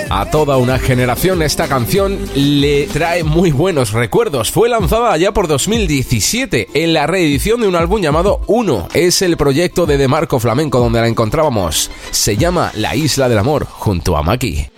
A toda una generación esta canción le trae muy buenos recuerdos. Fue lanzada allá por 2017 en la reedición de un álbum llamado Uno. Es el proyecto de Demarco Flamenco donde la encontrábamos. Se llama La Isla del Amor junto a Maki.